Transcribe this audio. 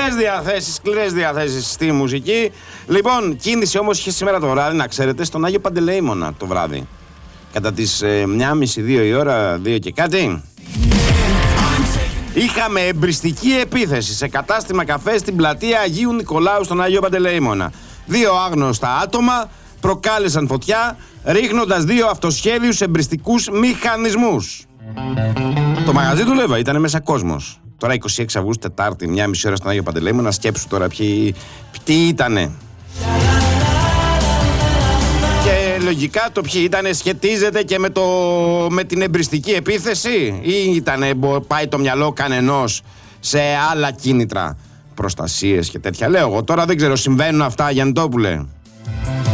Σκληρές διαθέσεις στη μουσική. Λοιπόν, κίνηση όμως είχε σήμερα το βράδυ, να ξέρετε, στον Άγιο Παντελεήμονα το βράδυ. Κατά τις 1:30-2 η ώρα, 2 και κάτι. Είχαμε εμπριστική επίθεση σε κατάστημα καφέ στην πλατεία Αγίου Νικολάου στον Άγιο Παντελεήμονα. 2 άγνωστα άτομα προκάλεσαν φωτιά ρίχνοντας 2 αυτοσχέδιους εμπριστικούς μηχανισμούς. Το μαγαζί δουλεύα, ήταν μέσα κόσμος. Τώρα 26 Αυγούστου, Τετάρτη, 1:30 ώρα στον Άγιο Παντελεήμονα, σκέψου τώρα ποιοι ήτανε. Και λογικά το ποιοι ήτανε σχετίζεται και με την εμπριστική επίθεση, ή πάει το μυαλό κανενός σε άλλα κίνητρα, προστασίες και τέτοια. Λέω εγώ τώρα, δεν ξέρω, συμβαίνουν αυτά, Γιαννητόπουλε?